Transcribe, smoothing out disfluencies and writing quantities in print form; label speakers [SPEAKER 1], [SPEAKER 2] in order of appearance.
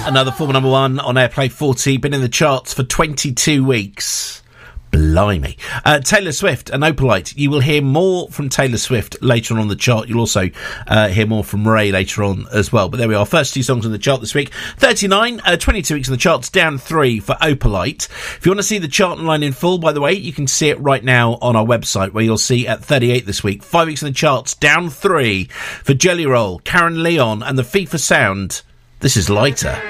[SPEAKER 1] Another former number one on Airplay 40, been in the charts for 22 weeks. Blimey. Taylor Swift and Opalite. You will hear more from Taylor Swift later on the chart. You'll also hear more from Ray later on as well. But there we are. First two songs on the chart this week. 39, 22 weeks on the charts, down 3 for Opalite. If you want to see the chart line in full, by the way, you can see it right now on our website, where you'll see at 38 this week. 5 weeks on the charts, down 3 for Jelly Roll, Karen Leon and the FIFA Sound. This is Lighter.